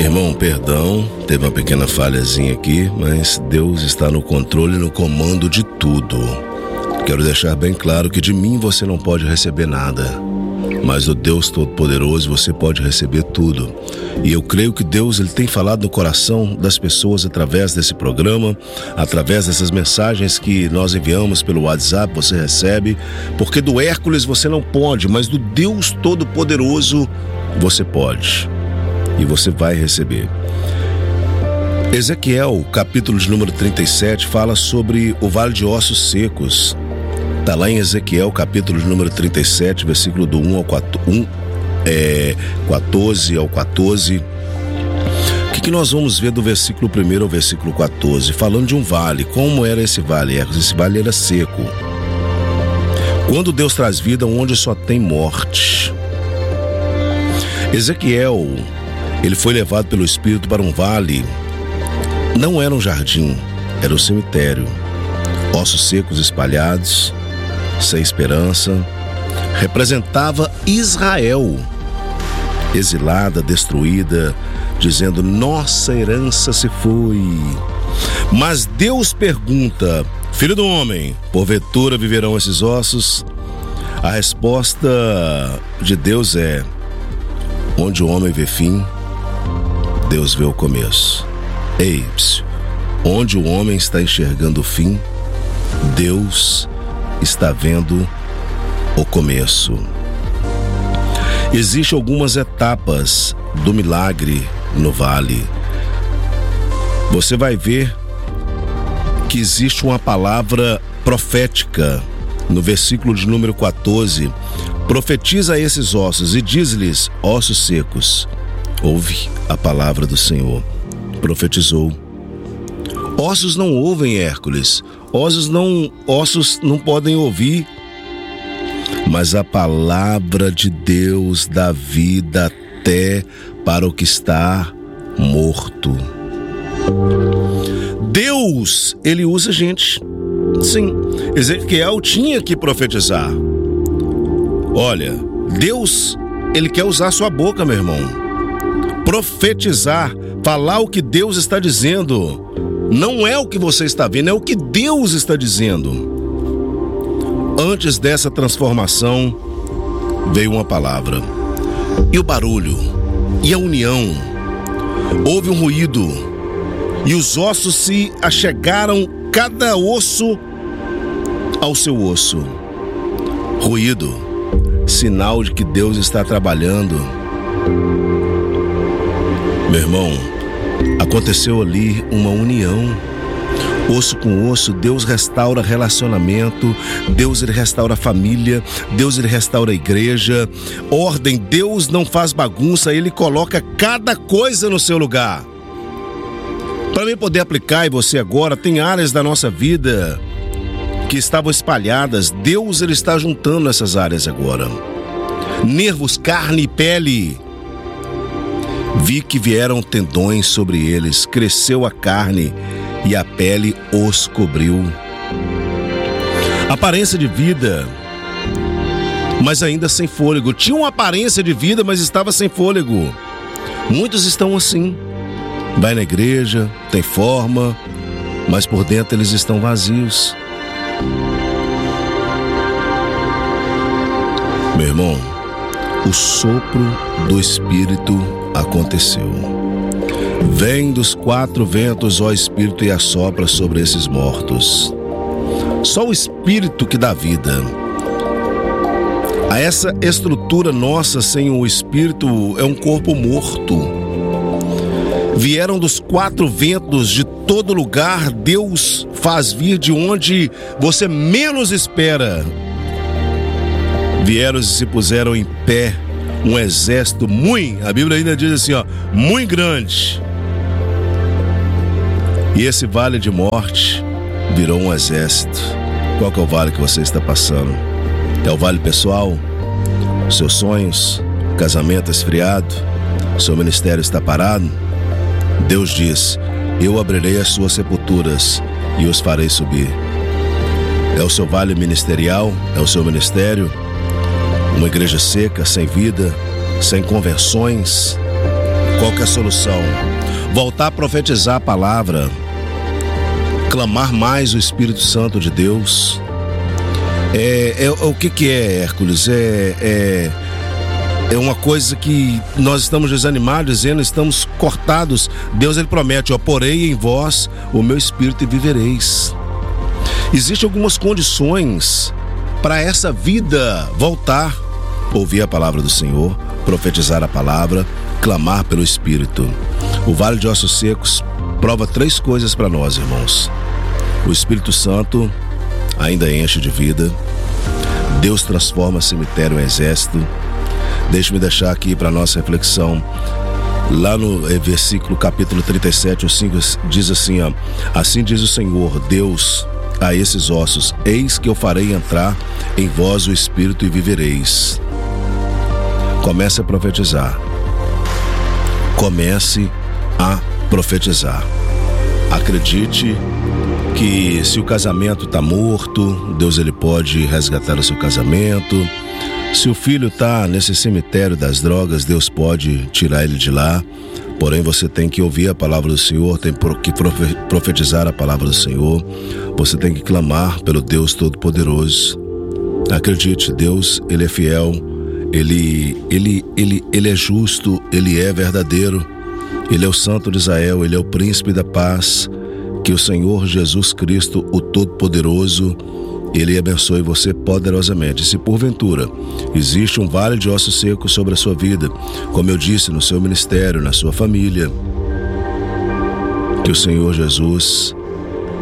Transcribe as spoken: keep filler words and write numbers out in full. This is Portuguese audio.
Irmão, perdão, teve uma pequena falhazinha aqui, mas Deus está no controle e no comando de tudo. Quero deixar bem claro que de mim você não pode receber nada, mas do Deus Todo-Poderoso você pode receber tudo. E eu creio que Deus ele tem falado no coração das pessoas através desse programa, através dessas mensagens que nós enviamos pelo WhatsApp, você recebe, porque do Hércules você não pode, mas do Deus Todo-Poderoso você pode. E você vai receber. Ezequiel, capítulo de número trinta e sete, fala sobre o vale de ossos secos. Está lá em Ezequiel, capítulo de número trinta e sete, versículo do um ao quatorze ao quatorze. O que, que nós vamos ver do versículo primeiro ao versículo quatorze? Falando de um vale. Como era esse vale? Esse vale era seco. Quando Deus traz vida onde só tem morte. Ezequiel, ele foi levado pelo Espírito para um vale. Não era um jardim, era um cemitério. Ossos secos espalhados, sem esperança. Representava Israel, exilada, destruída, dizendo: nossa herança se foi. Mas Deus pergunta: filho do homem, porventura viverão esses ossos? A resposta de Deus é: onde o homem vê fim, Deus vê o começo. Ei, onde o homem está enxergando o fim, Deus está vendo o começo. Existem algumas etapas do milagre no vale. Você vai ver que existe uma palavra profética no versículo de número quatorze. Profetiza a esses ossos e diz-lhes: ossos secos, ouve a palavra do Senhor. Profetizou. Ossos não ouvem, Hércules. Ossos não, ossos não podem ouvir. Mas a palavra de Deus dá vida até para o que está morto. Deus, ele usa gente. Sim, Ezequiel tinha que profetizar. Olha, Deus, ele quer usar a sua boca, meu irmão. Profetizar, falar o que Deus está dizendo. Não é o que você está vendo, é o que Deus está dizendo. Antes dessa transformação, veio uma palavra. E o barulho, e a união. Houve um ruído, e os ossos se achegaram, cada osso ao seu osso. Ruído, sinal de que Deus está trabalhando. Meu irmão, aconteceu ali uma união. Osso com osso, Deus restaura relacionamento, Deus ele restaura a família, Deus ele restaura a igreja. Ordem, Deus não faz bagunça, ele coloca cada coisa no seu lugar. Para mim poder aplicar, e você agora, tem áreas da nossa vida que estavam espalhadas. Deus ele está juntando essas áreas agora. Nervos, carne e pele. Vi que vieram tendões sobre eles, cresceu a carne e a pele os cobriu. Aparência de vida, mas ainda sem fôlego. Tinha uma aparência de vida, mas estava sem fôlego. Muitos estão assim. Vai na igreja, tem forma, mas por dentro eles estão vazios. Meu irmão, o sopro do Espírito aconteceu. Vem dos quatro ventos, ó Espírito, e assopra sobre esses mortos. Só o Espírito que dá vida. A essa estrutura nossa sem o Espírito é um corpo morto. Vieram dos quatro ventos, de todo lugar. Deus faz vir de onde você menos espera. Vieram e se puseram em pé um exército muito, a Bíblia ainda diz assim, ó, muito grande. E esse vale de morte virou um exército. Qual que é o vale que você está passando? É o vale pessoal? Seus sonhos? Casamento esfriado? Seu ministério está parado? Deus diz: eu abrirei as suas sepulturas e os farei subir. É o seu vale ministerial? É o seu ministério? Uma igreja seca, sem vida, sem conversões, Qual que é a solução? Voltar a profetizar a palavra, clamar mais o Espírito Santo de Deus. É, é, o que que é, Hércules? É, é, é uma coisa que nós estamos desanimados, dizendo, estamos cortados. Deus, ele promete, ó, porei em vós o meu Espírito e vivereis. Existem algumas condições para essa vida voltar. Ouvir a palavra do Senhor, profetizar a palavra, clamar pelo Espírito. O Vale de Ossos Secos prova três coisas para nós, irmãos. O Espírito Santo ainda enche de vida. Deus transforma cemitério em exército. Deixe-me deixar aqui para nossa reflexão. Lá no versículo capítulo trinta e sete, o cinco, diz assim, ó, assim diz o Senhor, Deus, a esses ossos, eis que eu farei entrar em vós o Espírito e vivereis. Comece a profetizar. Comece a profetizar. Acredite que se o casamento está morto, Deus, ele pode resgatar o seu casamento. Se o filho está nesse cemitério das drogas, Deus pode tirar ele de lá. Porém, você tem que ouvir a palavra do Senhor, tem que profetizar a palavra do Senhor. Você tem que clamar pelo Deus Todo-Poderoso. Acredite, Deus, ele é fiel, ele, ele, ele, ele é justo, ele é verdadeiro. Ele é o Santo de Israel, ele é o Príncipe da Paz. Que o Senhor Jesus Cristo, o Todo-Poderoso, ele abençoe você poderosamente. Se porventura existe um vale de ossos secos sobre a sua vida, como eu disse, no seu ministério, na sua família, que o Senhor Jesus,